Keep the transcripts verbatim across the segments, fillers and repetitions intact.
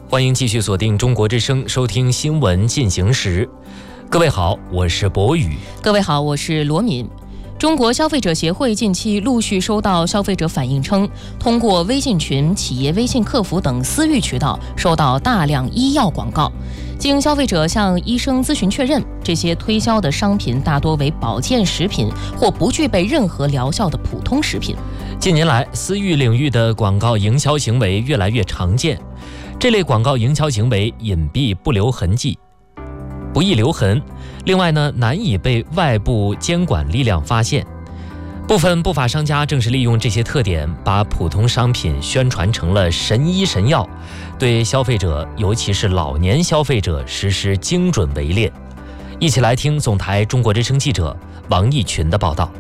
欢迎继续锁定中国之声，收听新闻进行时。各位好，我是博宇。 各位好，我是罗敏。中国消费者协会近期陆续收到消费者反映称，通过微信群、企业微信客服等私域渠道收到大量医药广告。经消费者向医生咨询确认，这些推销的商品大多为保健食品或不具备任何疗效的普通食品。 近年来，私域领域的广告营销行为越来越常见。这类广告营销行为隐蔽不留痕迹，不易留痕。另外呢，难以被外部监管力量发现。部分不法商家正是利用这些特点，把普通商品宣传成了神医神药，对消费者，尤其是老年消费者实施精准围猎。一起来听总台中国之声记者王义群的报道。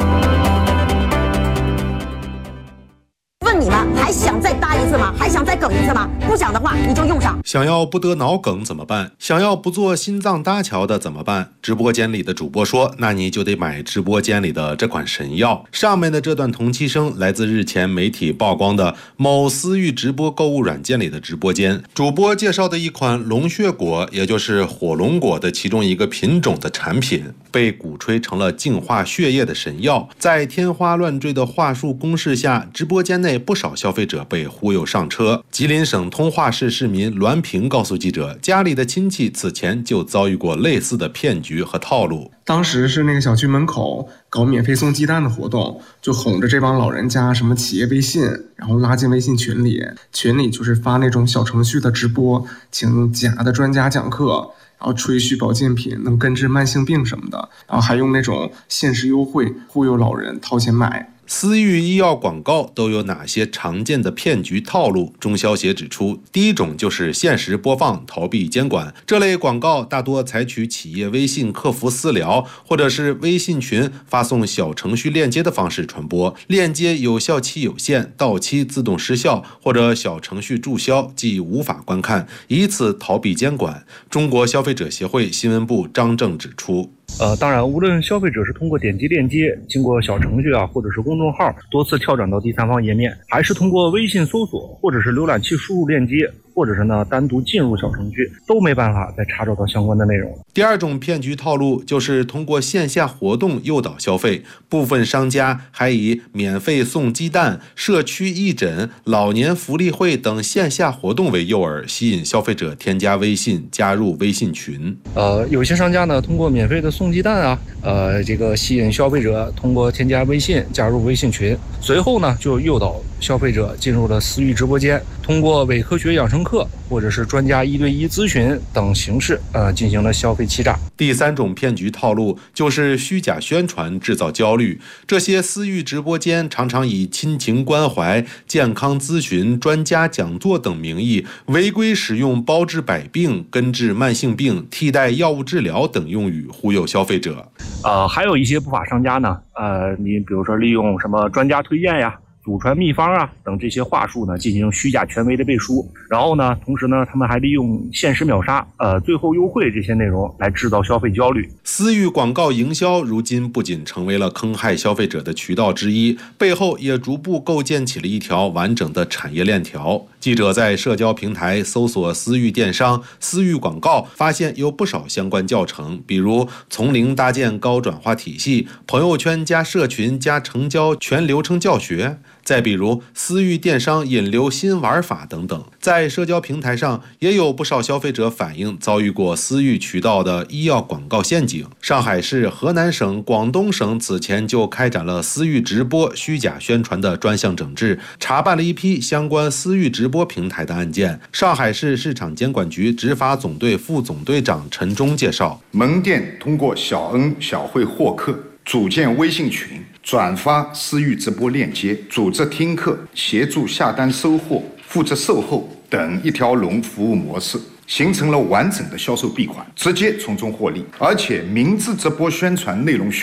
问你们还想再搭一次吗？还想再梗一次吗？不想的话你就用上。 想要不得脑梗怎么办？想要不做心脏搭桥的怎么办？直播间里的主播说，那你就得买直播间里的这款神药。上面的这段同期声来自日前媒体曝光的某私域直播购物软件里的直播间，主播介绍的一款龙血果，也就是火龙果的其中一个品种的产品，被鼓吹成了净化血液的神药。在天花乱坠的话术攻势下，直播间内不少消费者被忽悠上车。吉林省通化市市民栾平告诉记者，家里的亲戚此前就遭遇过类似的骗局和套路。 当时是那个小区门口搞免费送鸡蛋的活动，就哄着这帮老人加什么企业微信，然后拉进微信群里，群里就是发那种小程序的直播，请假的专家讲课，然后吹嘘保健品能根治慢性病什么的，然后还用那种限时优惠忽悠老人掏钱买。 私域医药广告都有哪些常见的骗局套路？中消协指出，第一种就是限时播放，逃避监管。这类广告大多采取企业微信客服私聊，或者是微信群发送小程序链接的方式传播，链接有效期有限，到期自动失效，或者小程序注销，即无法观看，以此逃避监管。中国消费者协会新闻部张正指出， 呃，当然，无论消费者是通过点击链接，经过小程序啊，或者是公众号多次跳转到第三方页面，还是通过微信搜索，或者是浏览器输入链接，或者是呢单独进入小程序，都没办法再查找到相关的内容。 第二种骗局套路就是通过线下活动诱导消费，部分商家还以免费送鸡蛋、社区义诊、老年福利会等线下活动为诱饵，吸引消费者添加微信，加入微信群。 呃，有些商家呢通过免费的送鸡蛋啊，呃，这个吸引消费者通过添加微信加入微信群，随后呢就诱导消费者进入了私域直播间，通过伪科学养生课或者是专家一对一咨询等形式，呃，进行了消费欺诈。 第三种骗局套路就是虚假宣传，制造焦虑。这些私域直播间常常以亲情关怀、健康咨询、专家讲座等名义，违规使用包治百病、根治慢性病、替代药物治疗等用语忽悠消费者。 呃，还有一些不法商家呢，呃，你比如说利用什么专家推荐呀、祖传秘方啊等这些话术呢，进行虚假权威的背书，然后呢，同时呢，他们还利用限时秒杀、呃最后优惠这些内容来制造消费焦虑。 私域广告营销如今不仅成为了坑害消费者的渠道之一，背后也逐步构建起了一条完整的产业链条。记者在社交平台搜索私域电商、私域广告，发现有不少相关教程，比如从零搭建高转化体系、朋友圈加社群加成交全流程教学，再比如私域电商引流新玩法等等。在社交平台上也有不少消费者反映遭遇过私域渠道的医药广告陷阱。上海市、河南省、广东省此前就开展了私域直播虚假宣传的专项整治，查办了一批相关私域直播平台的案件。上海市市场监管局执法总队副总队长陈忠介绍， 门店通过小恩小惠获客，组建微信群，转发私域直播链接，组织听课，协助下单收货，负责售后等一条龙服务模式，形成了完整的销售闭环，直接从中获利。而且明知直播宣传内容虚假，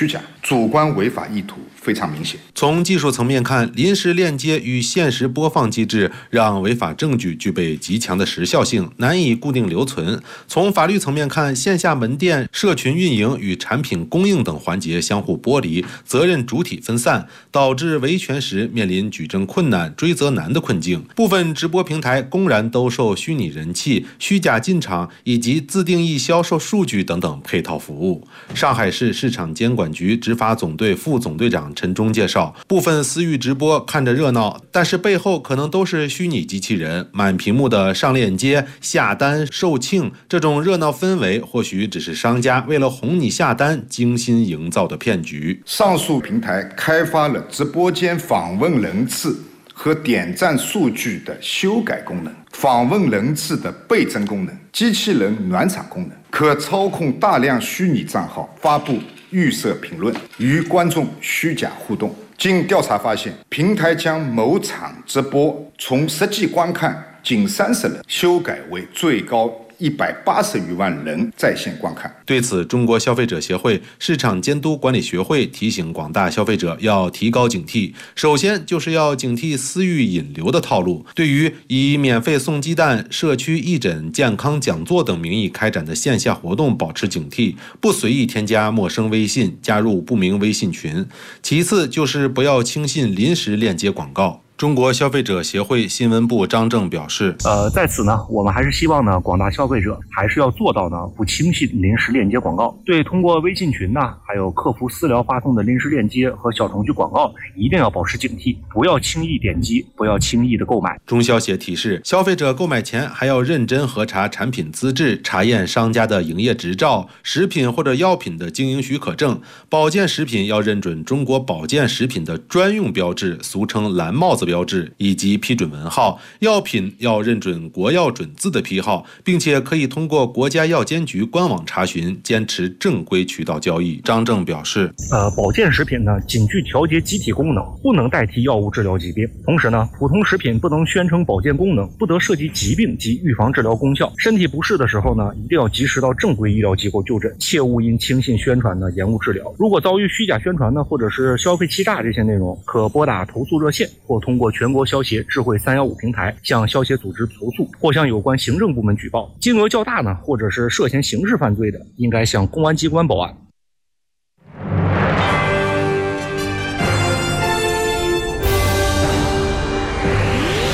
主观违法意图非常明显。 从技术层面看，临时链接与限时播放机制让违法证据具备极强的时效性，难以固定留存。从法律层面看，线下门店、社群运营与产品供应等环节相互剥离，责任主体分散，导致维权时面临举证困难、追责难的困境。部分直播平台公然兜售虚拟人气、虚假进场以及自定义销售数据等等配套服务。上海市市场监管局执法总队副总队长陈忠介绍，部分私域直播看着热闹，但是背后可能都是虚拟机器人，满屏幕的上链接、下单、售罄，这种热闹氛围或许只是商家为了哄你下单精心营造的骗局。 上述平台开发了直播间访问人次和点赞数据的修改功能、访问人次的倍增功能、机器人暖场功能，可操控大量虚拟账号发布预设评论，与观众虚假互动。经调查发现，平台将某场直播从实际观看仅三十人，修改为最高一百八十余万人在线观看。 对此，中国消费者协会市场监督管理学会提醒广大消费者要提高警惕。首先就是要警惕私域引流的套路，对于以免费送鸡蛋、社区义诊、健康讲座等名义开展的线下活动保持警惕，不随意添加陌生微信，加入不明微信群。其次就是不要轻信临时链接广告。中国消费者协会新闻部张正表示， 呃，在此呢，我们还是希望呢，广大消费者还是要做到呢，不轻信临时链接广告，对通过微信群呢，还有客服私聊发送的临时链接和小程序广告，一定要保持警惕，不要轻易点击，不要轻易的购买。 中消协提示，消费者购买前还要认真核查产品资质，查验商家的营业执照、食品或者药品的经营许可证，保健食品要认准中国保健食品的专用标志，俗称蓝帽子标志以及批准文号，药品要认准国药准字的批号，并且可以通过国家药监局官网查询，坚持正规渠道交易。张正表示， 呃，保健食品呢仅具调节机体功能，不能代替药物治疗疾病。同时呢，普通食品不能宣称保健功能，不得涉及疾病及预防治疗功效。身体不适的时候呢，一定要及时到正规医疗机构就诊，切勿因轻信宣传呢延误治疗。如果遭遇虚假宣传呢，或者是消费欺诈这些内容，可拨打投诉热线，或通过全国消协智慧三一五平台向消协组织投诉，或向有关行政部门举报。金额较大呢，或者是涉嫌刑事犯罪的，应该向公安机关报案。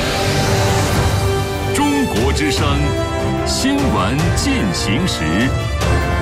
中国之声新闻进行时。